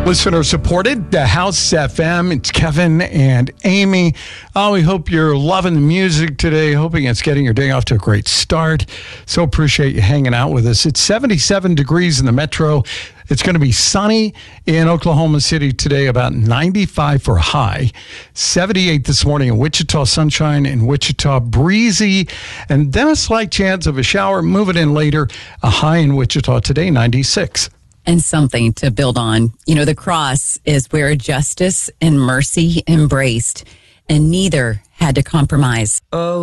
Listener supported, the House FM. It's Kevin and Amy. We hope you're loving the music today, hoping it's getting your day off to a great start. So appreciate you hanging out with us. It's 77 degrees in the metro. It's going to be sunny in Oklahoma City today, about 95 for a high. 78 this morning in Wichita, sunshine in Wichita, breezy, and then a slight chance of a shower. Move it in later. A high in Wichita today, 96. And something to build on. You know, the cross is where justice and mercy embraced, and neither had to compromise. Oh.